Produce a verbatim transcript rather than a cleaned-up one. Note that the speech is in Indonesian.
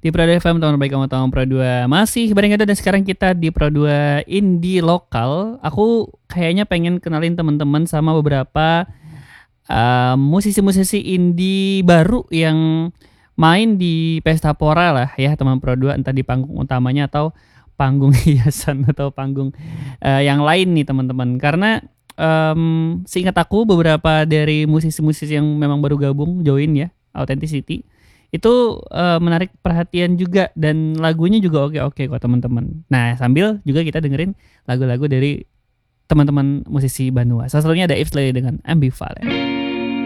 Di Pro dua F M, teman baik kamu tahu Pro dua masih bareng kita dan sekarang kita di Pro dua Indie Lokal. Aku kayaknya pengen kenalin teman-teman sama beberapa uh, musisi-musisi indie baru yang main di Pesta Pora lah ya teman Pro dua, entah di panggung utamanya atau panggung hiasan atau panggung uh, yang lain nih teman-teman. Karena um, seingat aku beberapa dari musisi-musisi yang memang baru gabung join ya Authenticity itu uh, menarik perhatian juga dan lagunya juga oke-oke kok teman-teman. Nah sambil juga kita dengerin lagu-lagu dari teman-teman musisi Banua. Salah satunya ada Yves Lay dengan Ambivalent.